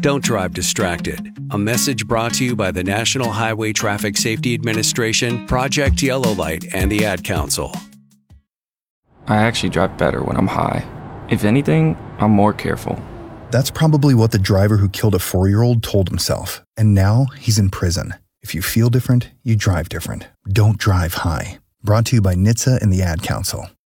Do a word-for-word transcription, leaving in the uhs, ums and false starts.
Don't drive distracted. A message brought to you by the National Highway Traffic Safety Administration, Project Yellow Light, and the Ad Council. I actually drive better when I'm high. If anything, I'm more careful. That's probably what the driver who killed a four-year-old told himself. And now he's in prison. If you feel different, you drive different. Don't drive high. Brought to you by N H T S A and the Ad Council.